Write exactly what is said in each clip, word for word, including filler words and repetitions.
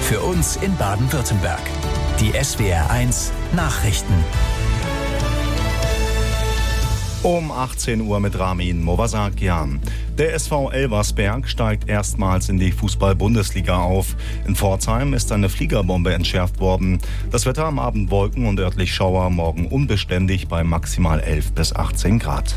Für uns in Baden-Württemberg. Die S W R eins Nachrichten. Um achtzehn Uhr mit Ramin Movasakian. Der S V Elversberg steigt erstmals in die Fußball-Bundesliga auf. In Pforzheim ist eine Fliegerbombe entschärft worden. Das Wetter am Abend Wolken und örtlich Schauer, morgen unbeständig bei maximal elf bis achtzehn Grad.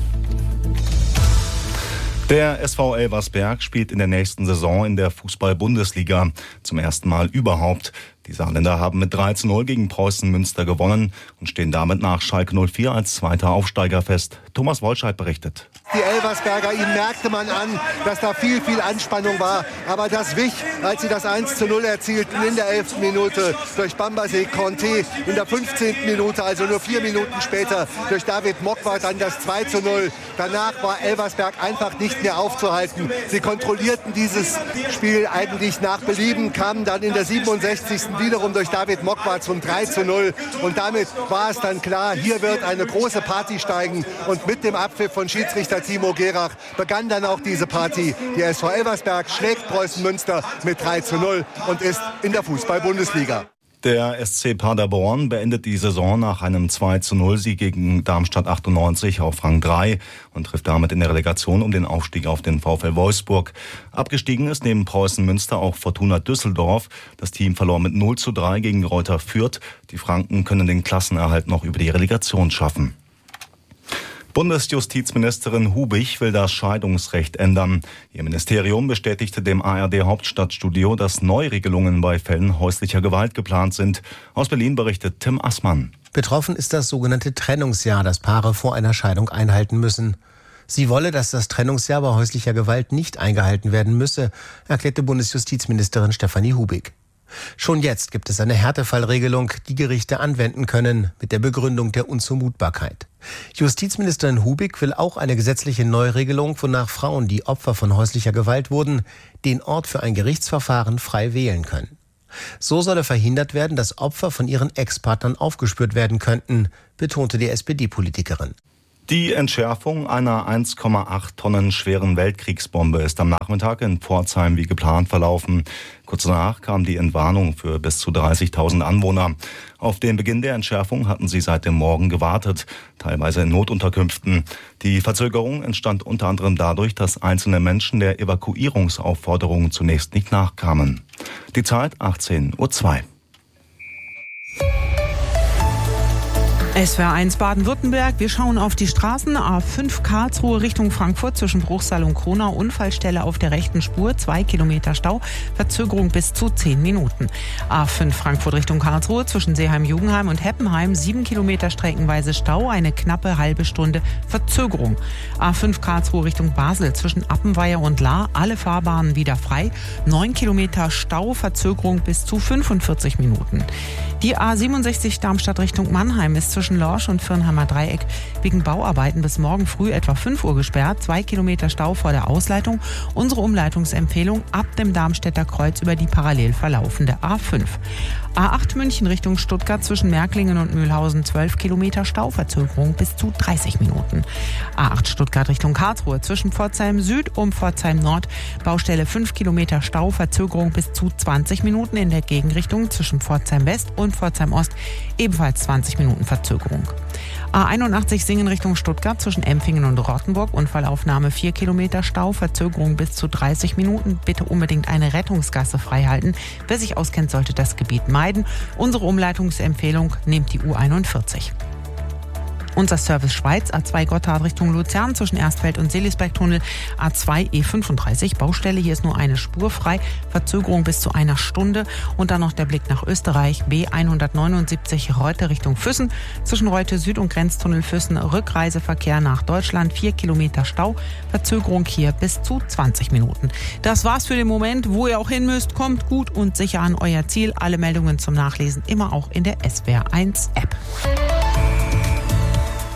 Der S V Elversberg spielt in der nächsten Saison in der Fußball-Bundesliga. Zum ersten Mal überhaupt. Die Saarländer haben mit drei zu null gegen Preußen Münster gewonnen und stehen damit nach Schalke null vier als zweiter Aufsteiger fest. Thomas Wolscheid berichtet. Die Elversberger, ihnen merkte man an, dass da viel, viel Anspannung war. Aber das wich, als sie das eins zu null erzielten in der elften Minute durch Bambasé Conté. In der fünfzehnten Minute, also nur vier Minuten später, durch David Mokwart dann das zwei zu null. Danach war Elversberg einfach nicht mehr aufzuhalten. Sie kontrollierten dieses Spiel eigentlich nach Belieben, kamen dann in der siebenundsechzigsten wiederum durch David Mokwart zum drei zu null. Und damit war es dann klar, hier wird eine große Party steigen. Und mit dem Abpfiff von Schiedsrichter Timo Gerach begann dann auch diese Party. Die S V Elversberg schlägt Preußen Münster mit drei zu null und ist in der Fußball-Bundesliga. Der S C Paderborn beendet die Saison nach einem zwei zu null Sieg gegen Darmstadt achtundneunzig auf Rang drei und trifft damit in der Relegation um den Aufstieg auf den VfL Wolfsburg. Abgestiegen ist neben Preußen Münster auch Fortuna Düsseldorf. Das Team verlor mit null zu drei gegen Greuther Fürth. Die Franken können den Klassenerhalt noch über die Relegation schaffen. Bundesjustizministerin Hubich will das Scheidungsrecht ändern. Ihr Ministerium bestätigte dem A R D-Hauptstadtstudio, dass Neuregelungen bei Fällen häuslicher Gewalt geplant sind. Aus Berlin berichtet Tim Assmann. Betroffen ist das sogenannte Trennungsjahr, das Paare vor einer Scheidung einhalten müssen. Sie wolle, dass das Trennungsjahr bei häuslicher Gewalt nicht eingehalten werden müsse, erklärte Bundesjustizministerin Stefanie Hubich. Schon jetzt gibt es eine Härtefallregelung, die Gerichte anwenden können, mit der Begründung der Unzumutbarkeit. Justizministerin Hubich will auch eine gesetzliche Neuregelung, wonach Frauen, die Opfer von häuslicher Gewalt wurden, den Ort für ein Gerichtsverfahren frei wählen können. So solle verhindert werden, dass Opfer von ihren Ex-Partnern aufgespürt werden könnten, betonte die S P D-Politikerin. Die Entschärfung einer eins Komma acht Tonnen schweren Weltkriegsbombe ist am Nachmittag in Pforzheim wie geplant verlaufen. Kurz danach kam die Entwarnung für bis zu dreißigtausend Anwohner. Auf den Beginn der Entschärfung hatten sie seit dem Morgen gewartet, teilweise in Notunterkünften. Die Verzögerung entstand unter anderem dadurch, dass einzelne Menschen der Evakuierungsaufforderungen zunächst nicht nachkamen. Die Zeit achtzehn Uhr zwei. S W R eins Baden-Württemberg. Wir schauen auf die Straßen. A fünf Karlsruhe Richtung Frankfurt zwischen Bruchsal und Kronau. Unfallstelle auf der rechten Spur. Zwei Kilometer Stau. Verzögerung bis zu zehn Minuten. A fünf Frankfurt Richtung Karlsruhe zwischen Seeheim-Jugendheim und Heppenheim. Sieben Kilometer streckenweise Stau. Eine knappe halbe Stunde Verzögerung. A fünf Karlsruhe Richtung Basel zwischen Appenweier und Lahr. Alle Fahrbahnen wieder frei. Neun Kilometer Stau. Verzögerung bis zu fünfundvierzig Minuten. Die A siebenundsechzig Darmstadt Richtung Mannheim ist zwischen Lorsch und Firnheimer Dreieck wegen Bauarbeiten bis morgen früh etwa fünf Uhr gesperrt. Zwei Kilometer Stau vor der Ausleitung. Unsere Umleitungsempfehlung ab dem Darmstädter Kreuz über die parallel verlaufende A fünf. A acht München Richtung Stuttgart zwischen Märklingen und Mühlhausen zwölf Kilometer Stauverzögerung bis zu dreißig Minuten. A acht Stuttgart Richtung Karlsruhe zwischen Pforzheim Süd und Pforzheim Nord. Baustelle fünf Kilometer Stauverzögerung bis zu zwanzig Minuten in der Gegenrichtung zwischen Pforzheim West und Pforzheim Ost. Ebenfalls zwanzig Minuten Verzögerung. A einundachtzig Singen Richtung Stuttgart zwischen Empfingen und Rottenburg. Unfallaufnahme vier Kilometer Stau, Verzögerung bis zu dreißig Minuten. Bitte unbedingt eine Rettungsgasse freihalten. Wer sich auskennt, sollte das Gebiet meiden. Unsere Umleitungsempfehlung: nehmt die U einundvierzig. Unser Service Schweiz, A zwei Gotthard Richtung Luzern zwischen Erstfeld und Seelisbergtunnel, A zwei E fünfunddreißig, Baustelle, hier ist nur eine Spur frei, Verzögerung bis zu einer Stunde. Und dann noch der Blick nach Österreich, B hundertneunundsiebzig Reute Richtung Füssen, zwischen Reute Süd und Grenztunnel Füssen, Rückreiseverkehr nach Deutschland, vier Kilometer Stau, Verzögerung hier bis zu zwanzig Minuten. Das war's für den Moment, wo ihr auch hin müsst, kommt gut und sicher an euer Ziel. Alle Meldungen zum Nachlesen immer auch in der S W R eins App.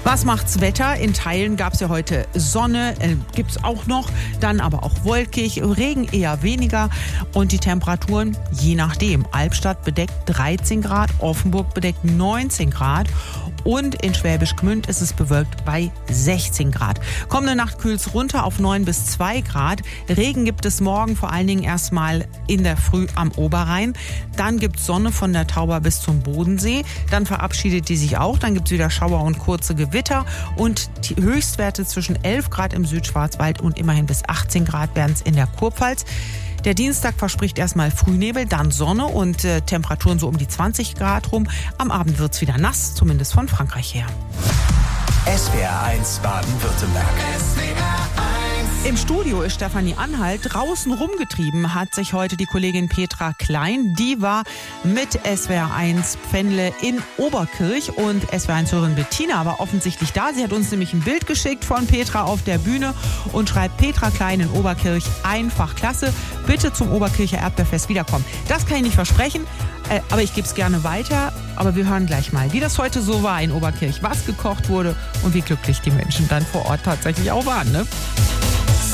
Was macht's Wetter? In Teilen gab es ja heute Sonne, äh, gibt es auch noch, dann aber auch wolkig, Regen eher weniger und die Temperaturen je nachdem. Albstadt bedeckt dreizehn Grad, Offenburg bedeckt neunzehn Grad und in Schwäbisch Gmünd ist es bewölkt bei sechzehn Grad. Kommende Nacht kühlt es runter auf neun bis zwei Grad. Regen gibt es morgen vor allen Dingen erstmal in der Früh am Oberrhein. Dann gibt es Sonne von der Tauber bis zum Bodensee. Dann verabschiedet die sich auch. Dann gibt es wieder Schauer und kurze Gewitter. Und die Höchstwerte zwischen elf Grad im Südschwarzwald und immerhin bis achtzehn Grad werden es in der Kurpfalz. Der Dienstag verspricht erstmal Frühnebel, dann Sonne und äh, Temperaturen so um die zwanzig Grad rum. Am Abend wird es wieder nass, zumindest von Frankreich her. S W R eins Baden-Württemberg. Im Studio ist Stefanie Anhalt. Draußen rumgetrieben hat sich heute die Kollegin Petra Klein. Die war mit S W R eins Pfändle in Oberkirch und S W R eins-Hörerin Bettina war offensichtlich da. Sie hat uns nämlich ein Bild geschickt von Petra auf der Bühne und schreibt: Petra Klein in Oberkirch, einfach klasse. Bitte zum Oberkircher Erdbeerfest wiederkommen. Das kann ich nicht versprechen, äh, aber ich gebe es gerne weiter. Aber wir hören gleich mal, wie das heute so war in Oberkirch, was gekocht wurde und wie glücklich die Menschen dann vor Ort tatsächlich auch waren, ne?